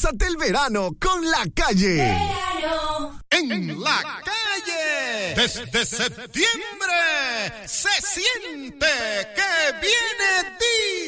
Pásate el verano con La Calle. Verano. En La Calle. Desde septiembre se siente que viene